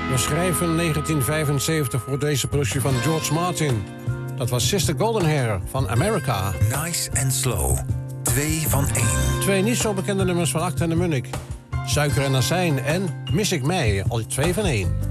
We schrijven 1975 voor deze productie van George Martin. Dat was Sister Goldenhair van America. Nice and Slow. 2 van 1. 2 niet zo bekende nummers van Acta en de Munnik. Suiker en Azijn en Mis ik mij, al 2 van 1.